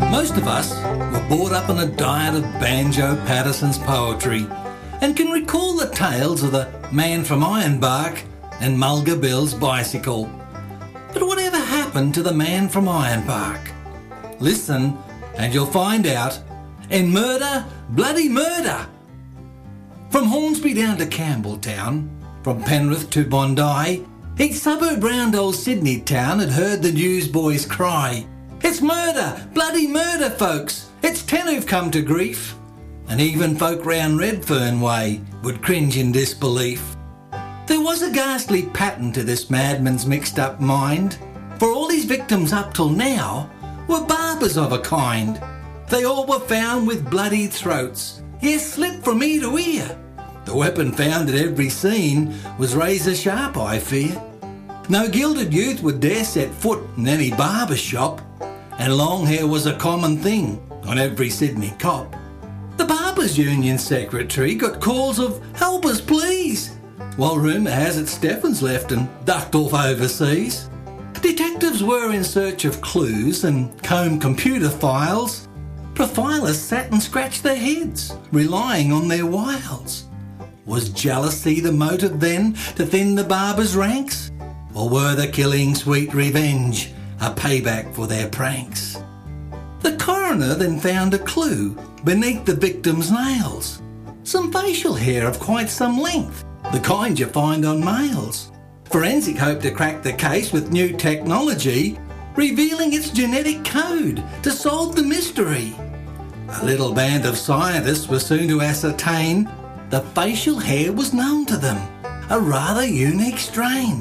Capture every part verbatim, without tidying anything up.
Most of us were brought up on a diet of Banjo Patterson's poetry and can recall the tales of the Man from Ironbark and Mulga Bill's bicycle. But whatever happened to the Man from Ironbark? Listen and you'll find out in Murder, Bloody Murder! From Hornsby down to Campbelltown, from Penrith to Bondi, each suburb round old Sydney town had heard the newsboys cry, "It's murder, bloody murder, folks! It's ten who've come to grief!" And even folk round Redfern Way would cringe in disbelief. There was a ghastly pattern to this madman's mixed-up mind, for all his victims up till now were barbers of a kind. They all were found with bloodied throats, yes, slit from ear to ear. The weapon found at every scene was razor sharp, I fear. No gilded youth would dare set foot in any barber shop, and long hair was a common thing on every Sydney cop. The Barbers' Union secretary got calls of "Help us, please," while rumour has it Steffen's left and ducked off overseas. Detectives were in search of clues and combed computer files. Profilers sat and scratched their heads, relying on their wiles. Was jealousy the motive then to thin the barbers' ranks? Or were the killing sweet revenge a payback for their pranks? The coroner then found a clue beneath the victim's nails. Some facial hair of quite some length, the kind you find on males. Forensic hoped to crack the case with new technology, revealing its genetic code to solve the mystery. A little band of scientists were soon to ascertain the facial hair was known to them, a rather unique strain.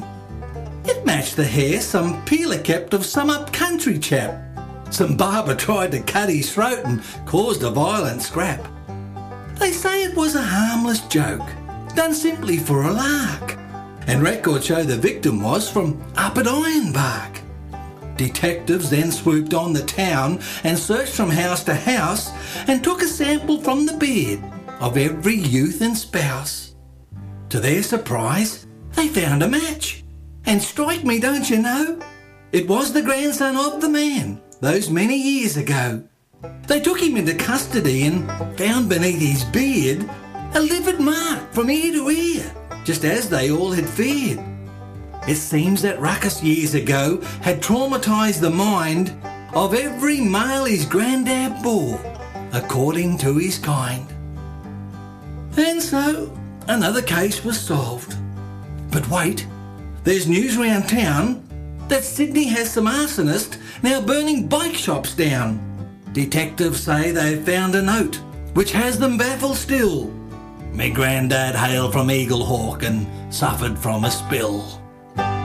It matched the hair some peeler kept of some up-country chap. Some barber tried to cut his throat and caused a violent scrap. They say it was a harmless joke, done simply for a lark, and records show the victim was from up at Ironbark. Detectives then swooped on the town and searched from house to house and took a sample from the beard of every youth and spouse. To their surprise, they found a match. And strike me, don't you know, it was the grandson of the man those many years ago. They took him into custody and found beneath his beard a livid mark from ear to ear, just as they all had feared. It seems that ruckus years ago had traumatised the mind of every male his granddad bore, according to his kind. And so another case was solved. But wait, there's news round town that Sydney has some arsonists now burning bike shops down. Detectives say they've found a note which has them baffled still. Me grandad hailed from Eaglehawk and suffered from a spill.